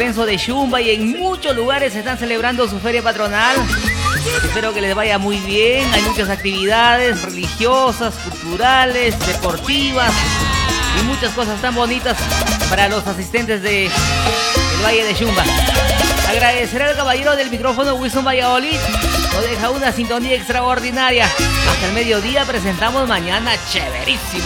Lorenzo de Shumba y en muchos lugares están celebrando su feria patronal. Espero que les vaya muy bien. Hay muchas actividades religiosas, culturales, deportivas y muchas cosas tan bonitas para los asistentes del Valle de Shumba. Agradecer al caballero del micrófono Wilson Valladolid. Nos deja una sintonía extraordinaria. Hasta el mediodía presentamos Mañana Chéverísimo.